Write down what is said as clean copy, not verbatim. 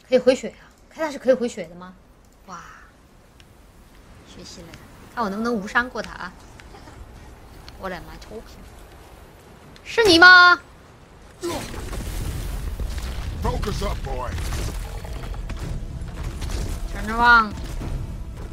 可以回血啊！开大是可以回血的吗？哇，学习了，看我能不能无伤过他啊！我的妈，头皮！是你吗？ Focus up, boy. Turn around.